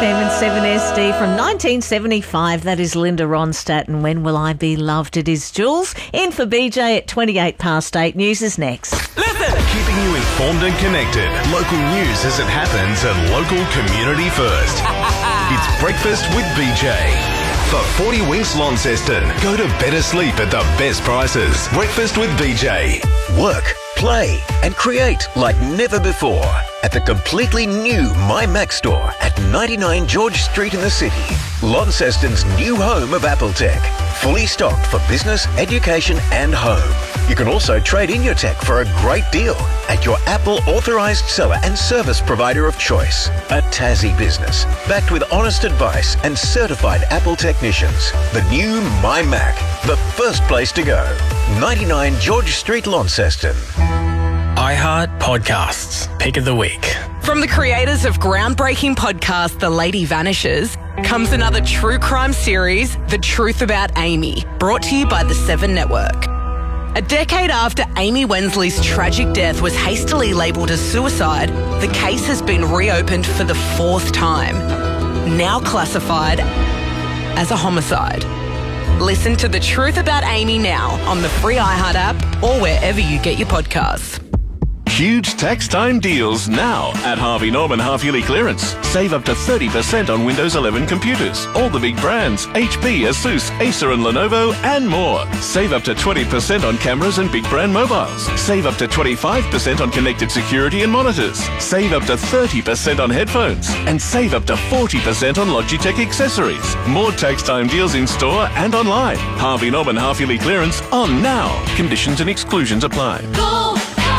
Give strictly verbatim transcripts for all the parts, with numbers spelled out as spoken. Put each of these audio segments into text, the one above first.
M and seven S D from nineteen seventy-five. That is Linda Ronstadt and When Will I Be Loved? It is Jules. In for B J at twenty-eight past eight. News is next. Listen! Keeping you informed and connected. Local news as it happens and local community first. It's Breakfast with B J. For forty winks Launceston, go to better sleep at the best prices. Breakfast with B J. Work, play and create like never before at the completely new My Mac store at ninety-nine George Street in the city. Launceston's new home of Apple Tech. Fully stocked for business, education and home. You can also trade in your tech for a great deal at your Apple authorised seller and service provider of choice. A Tassie business, backed with honest advice and certified Apple technicians. The new My Mac, the first place to go. ninety-nine George Street, Launceston. iHeart Podcasts, Pick of the Week. From the creators of groundbreaking podcast The Lady Vanishes comes another true crime series, The Truth About Amy, brought to you by the Seven Network. A decade after Amy Wensley's tragic death was hastily labelled as suicide, the case has been reopened for the fourth time, now classified as a homicide. Listen to The Truth About Amy now on the free iHeart app or wherever you get your podcasts. Huge tax time deals now at Harvey Norman half-yearly clearance. Save up to thirty percent on Windows eleven computers. All the big brands, H P, Asus, Acer and Lenovo and more. Save up to twenty percent on cameras and big brand mobiles. Save up to twenty-five percent on connected security and monitors. Save up to thirty percent on headphones. And save up to forty percent on Logitech accessories. More tax time deals in store and online. Harvey Norman half-yearly clearance on now. Conditions and exclusions apply. Go!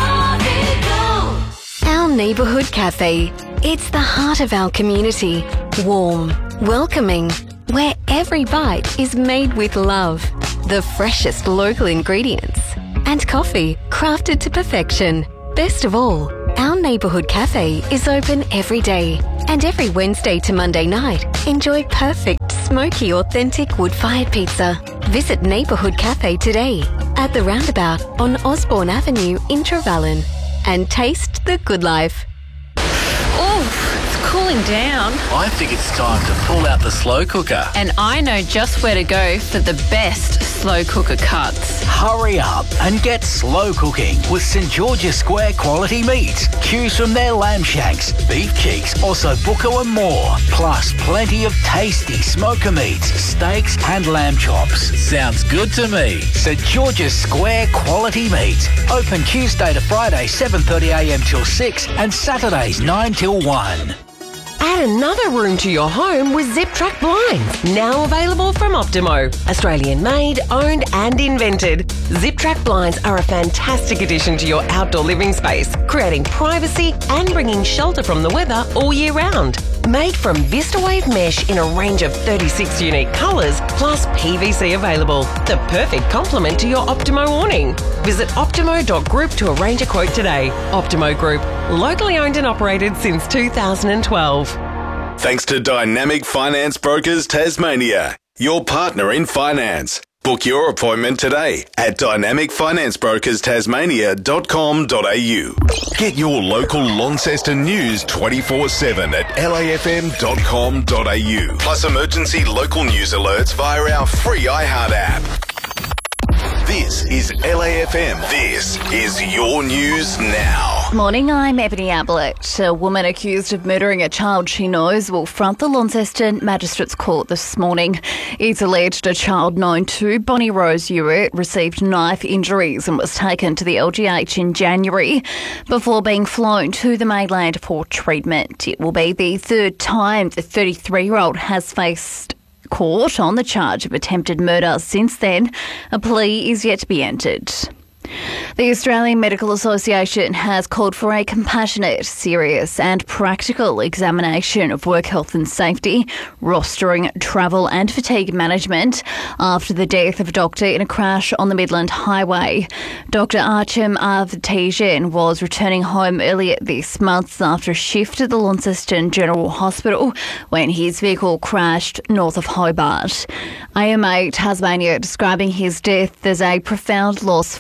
Our neighbourhood cafe. It's the heart of our community. Warm, welcoming, where every bite is made with love. The freshest local ingredients. And coffee crafted to perfection. Best of all, our neighbourhood cafe is open every day. And every Wednesday to Monday night, enjoy perfect, smoky, authentic wood-fired pizza. Visit Neighbourhood Cafe today at the roundabout on Osborne Avenue in Trevellyn. And taste the good life. Oh, it's cooling down. I think it's time to pull out the slow cooker. And I know just where to go for the best slow cooker cuts. Hurry up and get slow cooking with St George's Square quality meats. Choose from their lamb shanks, beef cheeks, also bucco and more. Plus plenty of tasty smoker meats, steaks and lamb chops. Sounds good to me. St George's Square quality meats. Open Tuesday to Friday seven thirty a m till six and Saturdays nine till one. Add another room to your home with Zip Track blinds. Now available from Optimo. Australian made, owned and invented. Zip Track blinds are a fantastic addition to your outdoor living space, creating privacy and bringing shelter from the weather all year round. Made from VistaWave mesh in a range of thirty-six unique colours, plus P V C available. The perfect complement to your Optimo awning. Visit optimo dot group to arrange a quote today. Optimo Group, locally owned and operated since two thousand twelve. Thanks to Dynamic Finance Brokers Tasmania, your partner in finance. Book your appointment today at dynamic finance brokers tasmania dot com dot a u. Get your local Launceston news twenty-four seven at l a f m dot com dot a u. Plus emergency local news alerts via our free iHeart app. This is L A F M. This is your news now. Morning, I'm Ebony Ablett. A woman accused of murdering a child she knows will front the Launceston Magistrates Court this morning. It's alleged a child known to Bonnie Rose Hewitt received knife injuries and was taken to the L G H in January before being flown to the mainland for treatment. It will be the third time the thirty-three-year-old has faced court on the charge of attempted murder since then. A plea is yet to be entered. The Australian Medical Association has called for a compassionate, serious and practical examination of work health and safety, rostering, travel and fatigue management after the death of a doctor in a crash on the Midland Highway. Doctor Archim Avtesian was returning home earlier this month after a shift at the Launceston General Hospital when his vehicle crashed north of Hobart. A M A Tasmania describing his death as a profound loss for Tasmania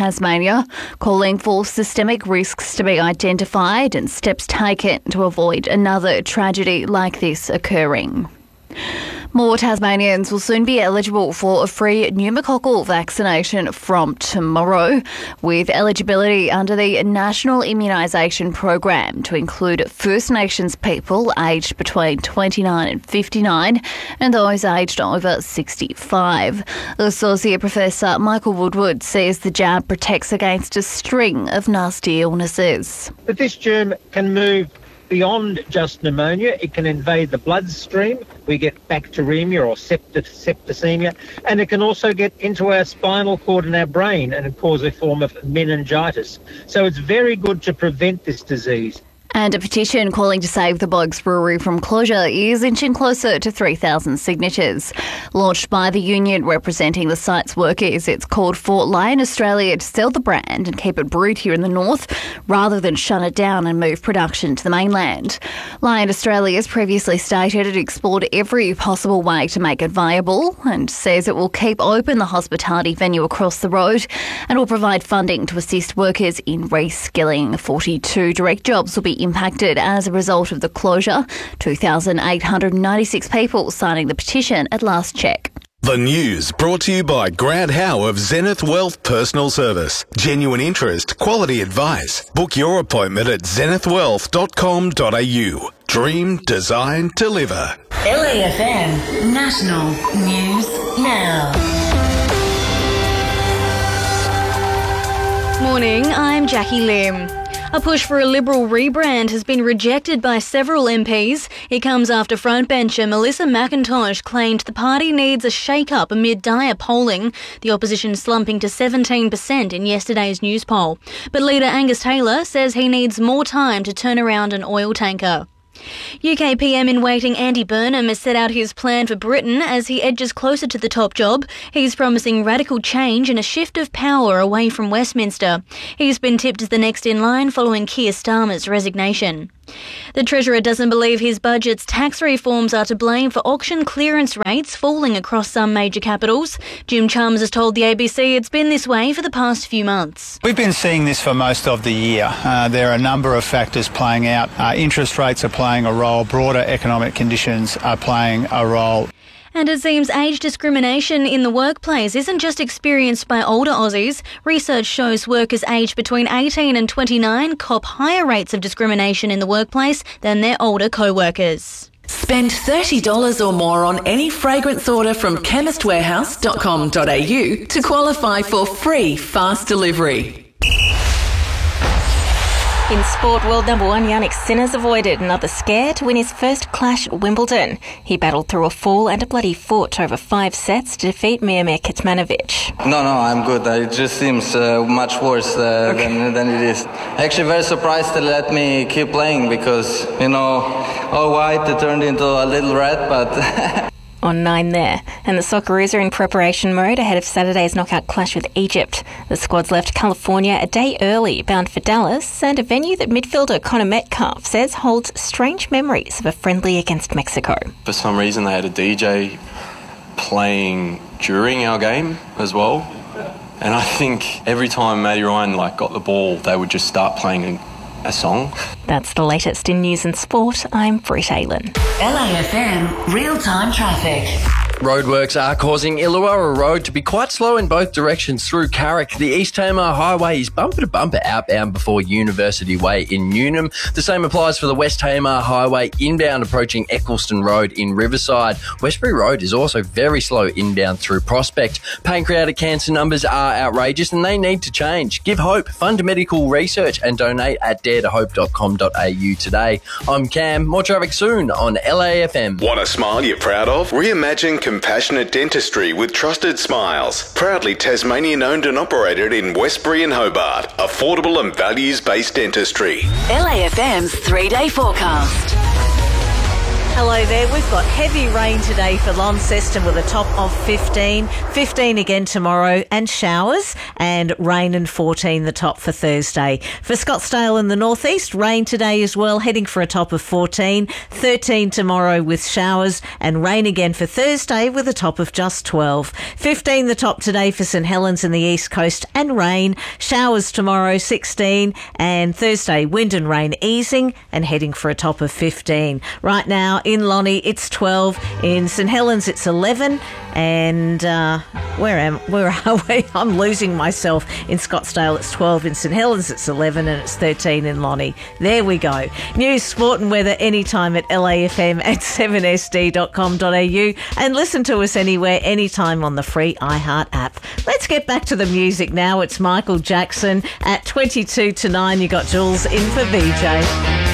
Tasmania, calling for systemic risks to be identified and steps taken to avoid another tragedy like this occurring. More Tasmanians will soon be eligible for a free pneumococcal vaccination from tomorrow, with eligibility under the National Immunisation Program to include First Nations people aged between twenty-nine and fifty-nine and those aged over sixty-five. Associate Professor Michael Woodward says the jab protects against a string of nasty illnesses. But this germ can move beyond just pneumonia. It can invade the bloodstream. We get bacteremia or septic, septicemia, and it can also get into our spinal cord and our brain and cause a form of meningitis. So it's very good to prevent this disease. And a petition calling to save the Bogs Brewery from closure is inching closer to three thousand signatures. Launched by the union representing the site's workers, it's called for Lion Australia to sell the brand and keep it brewed here in the north rather than shut it down and move production to the mainland. Lion Australia has previously stated it explored every possible way to make it viable and says it will keep open the hospitality venue across the road and will provide funding to assist workers in reskilling. forty-two direct jobs will be impacted as a result of the closure. two thousand eight hundred ninety-six people signing the petition at last check. The news brought to you by Grant Howe of Zenith Wealth Personal Service. Genuine interest, quality advice. Book your appointment at zenith wealth dot com dot a u. Dream, design, deliver. L A F M National News Now. Morning, I'm Jackie Lim. A push for a Liberal rebrand has been rejected by several M Ps. It comes after frontbencher Melissa McIntosh claimed the party needs a shake-up amid dire polling, the opposition slumping to seventeen percent in yesterday's news poll. But leader Angus Taylor says he needs more time to turn around an oil tanker. U K P M in waiting Andy Burnham has set out his plan for Britain as he edges closer to the top job. He's promising radical change and a shift of power away from Westminster. He's been tipped as the next in line following Keir Starmer's resignation. The Treasurer doesn't believe his budget's tax reforms are to blame for auction clearance rates falling across some major capitals. Jim Chalmers has told the A B C it's been this way for the past few months. We've been seeing this for most of the year. Uh, there are a number of factors playing out. Uh, interest rates are playing a role. Broader economic conditions are playing a role. And it seems age discrimination in the workplace isn't just experienced by older Aussies. Research shows workers aged between eighteen and twenty-nine cop higher rates of discrimination in the workplace than their older co-workers. Spend thirty dollars or more on any fragrance order from chemist warehouse dot com dot a u to qualify for free fast delivery. In sport, world number one Yannick Sinner's avoided another scare to win his first clash at Wimbledon. He battled through a fall and a bloody foot over five sets to defeat Miomir Kecmanovic. No, no, I'm good. It just seems uh, much worse uh, okay. than, than it is. Actually, very surprised they let me keep playing because, you know, all white it turned into a little red, but... On nine there. And the Socceroos are in preparation mode ahead of Saturday's knockout clash with Egypt. The squad's left California a day early, bound for Dallas, and a venue that midfielder Connor Metcalf says holds strange memories of a friendly against Mexico. For some reason they had a D J playing during our game as well. And I think every time Matty Ryan like got the ball, they would just start playing a song. That's the latest in news and sport. I'm Britt Aylen. L A F M real-time traffic. Roadworks are causing Illawarra Road to be quite slow in both directions through Carrick. The East Tamar Highway is bumper to bumper outbound before University Way in Newnham. The same applies for the West Tamar Highway inbound approaching Eccleston Road in Riverside. Westbury Road is also very slow inbound through Prospect. Pancreatic cancer numbers are outrageous and they need to change. Give hope, fund medical research and donate at dare to hope dot com dot a u today. I'm Cam. More traffic soon on L A F M. Want a smile you're proud of? Reimagine compassionate dentistry with Trusted Smiles. Proudly Tasmanian owned and operated in Westbury and Hobart. Affordable and values-based dentistry. L A F M's three-day forecast. Hello there. We've got heavy rain today for Launceston with a top of fifteen. fifteen again tomorrow and showers, and rain and fourteen the top for Thursday. For Scottsdale in the northeast, rain today as well, heading for a top of fourteen. thirteen tomorrow with showers and rain again for Thursday with a top of just twelve. fifteen the top today for St Helens in the east coast and rain. Showers tomorrow sixteen, and Thursday wind and rain easing and heading for a top of fifteen. Right now in Lonnie it's twelve, in St Helens it's eleven, and uh, where am where are we? I'm losing myself. In Scottsdale it's twelve, in St Helens it's eleven, and it's thirteen in Lonnie. There we go. News, sport and weather anytime at L A F M at seven S D dot com dot A U, and listen to us anywhere, anytime on the free iHeart app. Let's get back to the music now. It's Michael Jackson at twenty-two to nine. You got Jules in for B J.